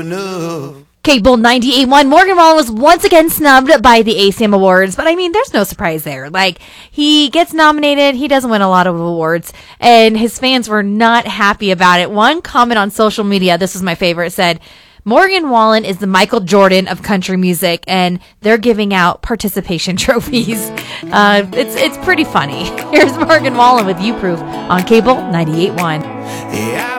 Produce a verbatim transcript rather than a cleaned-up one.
Cable ninety-eight point one, Morgan Wallen was once again snubbed by the A C M Awards, but I mean, there's no surprise there. Like, he gets nominated, he doesn't win a lot of awards, and his fans were not happy about it. One comment on social media, this was my favorite, said, Morgan Wallen is the Michael Jordan of country music, and they're giving out participation trophies. Uh, it's it's pretty funny. Here's Morgan Wallen with You Proof on Cable ninety-eight point one. Yeah.